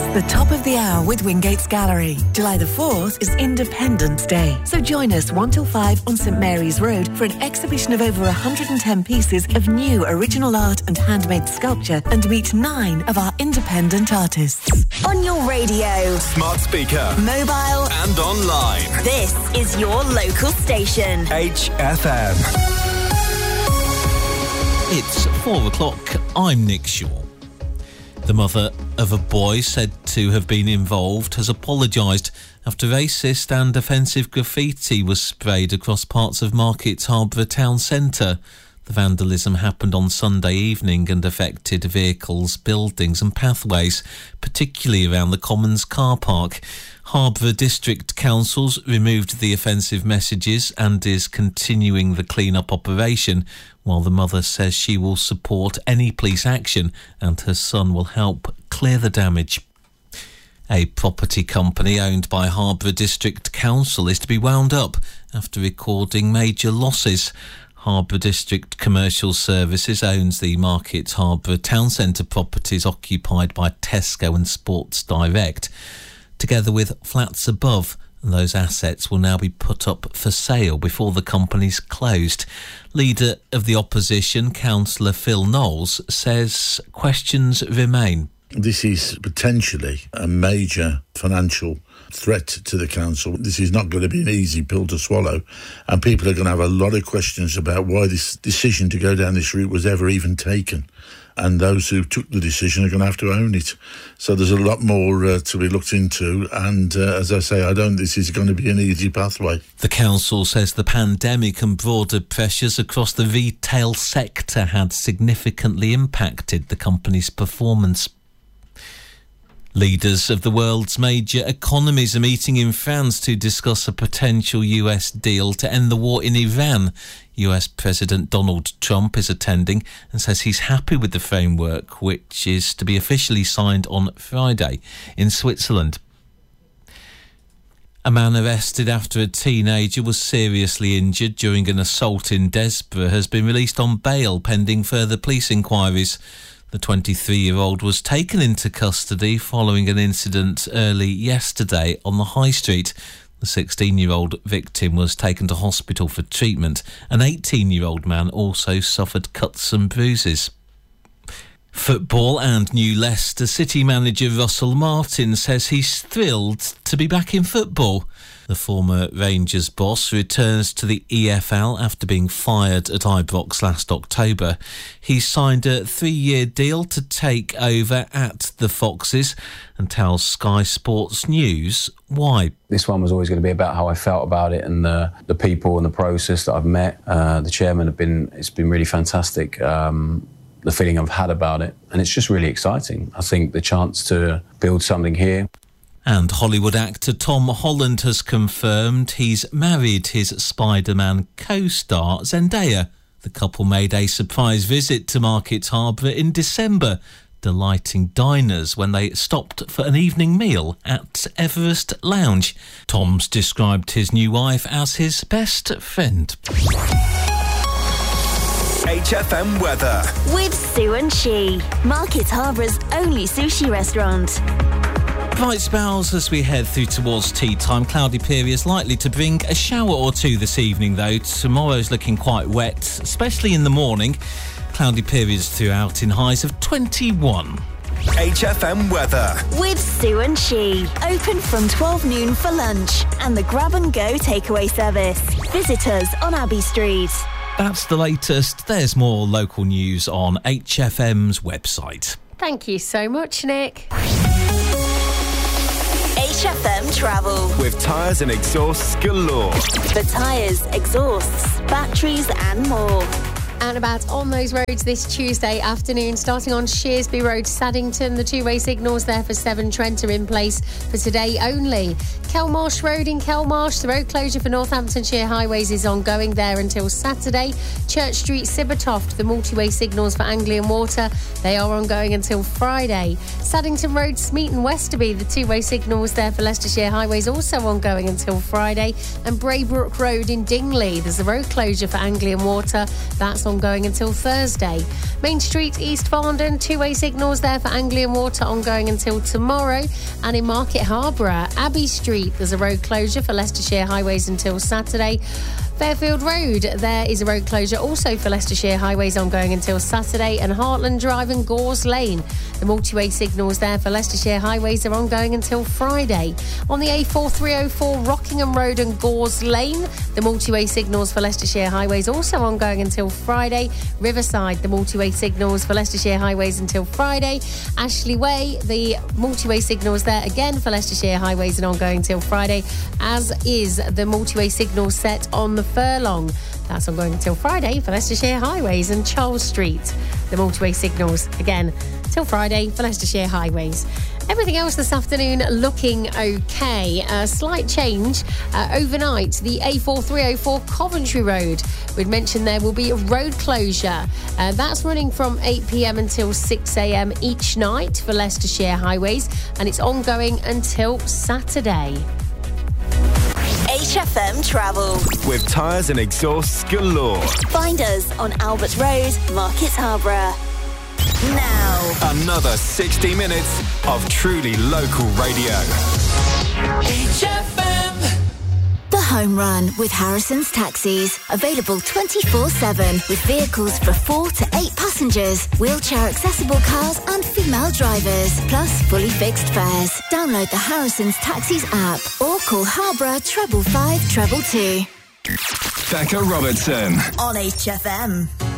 The top of the hour with Wingate's Gallery. July the 4th is Independence Day. So join us 1 till 5 on St Mary's Road for an exhibition of over 110 pieces of new original art and handmade sculpture, and meet 9 of our independent artists. On your radio, smart speaker, mobile and online. This is your local station. HFM. It's 4 o'clock. I'm Nick Shaw. The mother of a boy said to have been involved has apologised after racist and offensive graffiti was sprayed across parts of Market Harborough town centre. The vandalism happened on Sunday evening and affected vehicles, buildings and pathways, particularly around the Commons car park. Harborough District Council's removed the offensive messages and is continuing the clean-up operation, while the mother says she will support any police action and her son will help clear the damage. A property company owned by Harborough District Council is to be wound up after recording major losses. Harborough District Commercial Services owns the Market Harborough Town Centre properties occupied by Tesco and Sports Direct. Together with flats above, those assets will now be put up for sale before the company's closed. Leader of the opposition, Councillor Phil Knowles, says questions remain. This is potentially a major financial threat to the council. This is not going to be an easy pill to swallow, and people are going to have a lot of questions about why this decision to go down this route was ever even taken. And those who took the decision are going to have to own it. So there's a lot more to be looked into. And as I say, this is going to be an easy pathway. The council says the pandemic and broader pressures across the retail sector had significantly impacted the company's performance. Leaders of the world's major economies are meeting in France to discuss a potential US deal to end the war in Iran. US President Donald Trump is attending and says he's happy with the framework, which is to be officially signed on Friday in Switzerland. A man arrested after a teenager was seriously injured during an assault in Desborough has been released on bail pending further police inquiries. The 23-year-old was taken into custody following an incident early yesterday on the High Street. The 16-year-old victim was taken to hospital for treatment. An 18-year-old man also suffered cuts and bruises. Football and new Leicester City manager Russell Martin says he's thrilled to be back in football. The former Rangers boss returns to the EFL after being fired at Ibrox last October. He signed a 3-year deal to take over at the Foxes and tells Sky Sports News why. This one was always going to be about how I felt about it and the people and the process that I've met. The chairman it's been really fantastic. The feeling I've had about it, and it's just really exciting. I think the chance to build something here. And Hollywood actor Tom Holland has confirmed he's married his Spider-Man co-star Zendaya. The couple made a surprise visit to Market Harborough in December, delighting diners when they stopped for an evening meal at Everest Lounge. Tom's described his new wife as his best friend. HFM weather. With Sue and She, Market Harbour's only sushi restaurant. Bright spells as we head through towards tea time. Cloudy periods likely to bring a shower or two this evening, though. Tomorrow's looking quite wet, especially in the morning. Cloudy periods throughout in highs of 21. HFM weather. With Sue and She. Open from 12 noon for lunch and the grab and go takeaway service. Visit us on Abbey Street. That's the latest. There's more local news on HFM's website. Thank you so much, Nick. HFM Travel. With tyres and exhausts galore. For tyres, exhausts, batteries and more. And about on those roads this Tuesday afternoon, starting on Shearsby Road, Saddington. The two-way signals there for Severn Trent are in place for today only. Kelmarsh Road in Kelmarsh, the road closure for Northamptonshire Highways is ongoing there until Saturday. Church Street, Sibbertoft, the multi-way signals for Anglian Water, they are ongoing until Friday. Saddington Road, Smeaton Westerby, the two-way signals there for Leicestershire Highways also ongoing until Friday. And Braybrook Road in Dingley, there's a road closure for Anglian Water, that's ongoing until Thursday. Main Street, East Farndon, two-way signals there for Anglian Water ongoing until tomorrow. And in Market Harborough, Abbey Street, there's a road closure for Leicestershire highways until Saturday. Fairfield Road, there is a road closure also for Leicestershire highways ongoing until Saturday, and Heartland Drive and Gores Lane. The multi-way signals there for Leicestershire highways are ongoing until Friday. On the A4304 Rockingham Road and Gores Lane, the multi-way signals for Leicestershire highways also ongoing until Friday. Riverside, the multi-way signals for Leicestershire highways until Friday. Ashley Way, the multi-way signals there again for Leicestershire highways and ongoing until Friday, as is the multi-way signal set on the Furlong. That's ongoing until Friday for Leicestershire highways, and Charles Street, the multi-way signals again till Friday for Leicestershire highways. Everything else this afternoon looking okay. A slight change overnight. The A4304 Coventry Road. We'd mentioned there will be a road closure. That's running from 8 p.m. until 6 a.m. each night for Leicestershire highways, and it's ongoing until Saturday. HFM Travel. With tyres and exhausts galore. Find us on Albert Road, Market Harborough. Now, Another 60 minutes of truly local radio. HFM. The Home Run with Harrison's Taxis. Available 24/7 with vehicles for 4 to 8 passengers, wheelchair accessible cars and female drivers, plus fully fixed fares. Download the Harrison's Taxis app or call Harborough 555 222. Becca Robertson. On HFM.